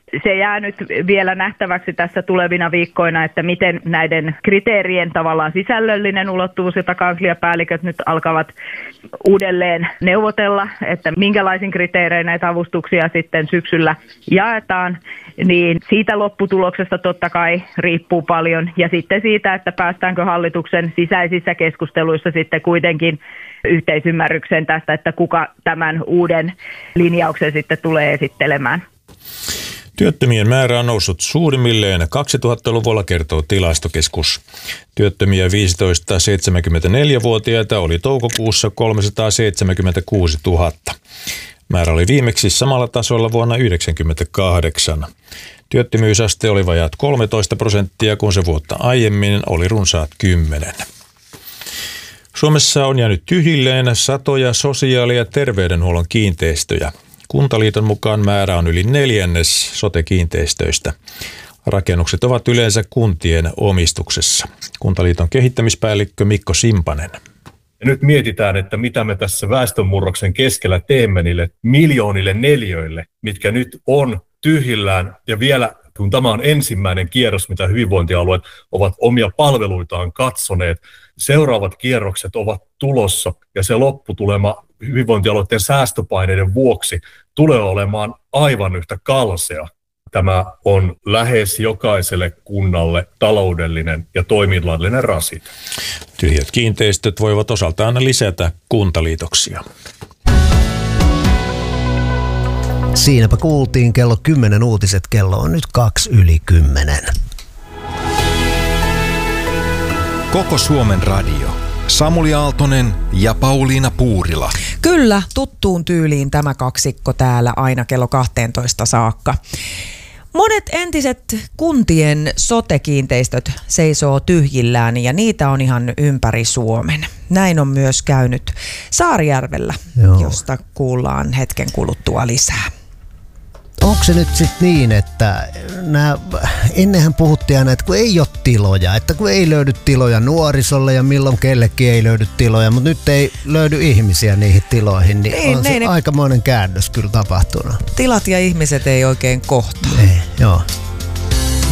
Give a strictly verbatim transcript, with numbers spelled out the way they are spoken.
Se jää nyt vielä nähtäväksi tässä tulevina viikkoina, että miten näiden kriteerien tavallaan sisällöllinen ulottuvuus, jota kansliapäälliköt nyt alkavat uudelleen neuvotella, että minkälaisin kriteerein näitä avustuksia sitten syksyllä jaetaan, niin siitä lopputuloksesta totta kai riippuu paljon. Ja sitten siitä, että päästäänkö hallituksen sisäisissä keskusteluissa sitten kuitenkin yhteisymmärrykseen tästä, että kuka tämän uuden linjauksen sitten tulee esittelemään. Työttömien määrä on noussut suurimmilleen kaksituhattaluvulla, kertoo Tilastokeskus. Työttömiä viisitoista–seitsemänkymmentäneljä-vuotiaita oli toukokuussa kolmesataaseitsemänkymmentäkuusituhatta. Määrä oli viimeksi samalla tasolla vuonna yhdeksänkymmentäkahdeksan. Työttömyysaste oli vajaat kolmetoista prosenttia, kun se vuotta aiemmin oli runsaat kymmenen. Suomessa on jäänyt tyhjilleen satoja sosiaali- ja terveydenhuollon kiinteistöjä. Kuntaliiton mukaan määrä on yli neljännes sote-kiinteistöistä. Rakennukset ovat yleensä kuntien omistuksessa. Kuntaliiton kehittämispäällikkö Mikko Simpanen. Ja nyt mietitään, että mitä me tässä väestönmurroksen keskellä teemme niille miljoonille neliöille, mitkä nyt on tyhjillään. Ja vielä, kun tämä on ensimmäinen kierros, mitä hyvinvointialueet ovat omia palveluitaan katsoneet, seuraavat kierrokset ovat tulossa ja se lopputulema hyvinvointialueiden säästöpaineiden vuoksi tulee olemaan aivan yhtä kalsea. Tämä on lähes jokaiselle kunnalle taloudellinen ja toiminnallinen rasite. Tyhjät kiinteistöt voivat osaltaan lisätä kuntaliitoksia. Siinäpä kuultiin kello kymmenen uutiset. Kello on nyt kaksi yli kymmenen. Koko Suomen radio. Samuli Aaltonen ja Pauliina Puurila. Kyllä, tuttuun tyyliin tämä kaksikko täällä aina kello kahteentoista saakka. Monet entiset kuntien sote-kiinteistöt seisoo tyhjillään ja niitä on ihan ympäri Suomen. Näin on myös käynyt Saarijärvellä, Joo. josta kuullaan hetken kuluttua lisää. Onko se nyt sitten niin, että nämä, ennenhän puhuttiin aina, että kun ei ole tiloja, että kun ei löydy tiloja nuorisolle ja milloin kellekin ei löydy tiloja, mutta nyt ei löydy ihmisiä niihin tiloihin, niin ei, on se ne, aikamoinen käännös kyllä tapahtunut. Tilat ja ihmiset ei oikein kohtaa. Ei, joo.